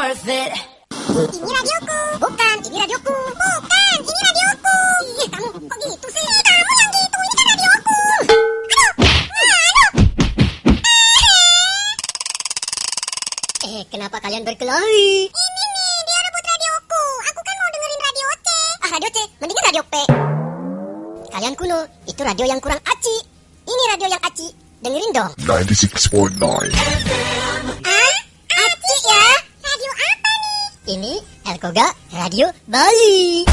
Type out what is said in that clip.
worth it. Ini radioku. Bukan, ini radioku. Bukan, ini radioku. Ih, kamu kok gitu sih? Kamu yang gitu, ini kan radioku. Aduh. Kenapa kalian berkelahi? Ini nih, dia rebut radioku. Aku kan mau dengerin radio C. Radio C, mendingan radio P. Kalian kuno, itu radio yang kurang aci. Ini radio yang aci. Dengerin dong. 96.9 Aci ya? Radio apa nih? Ini Elkoga Radio Bali.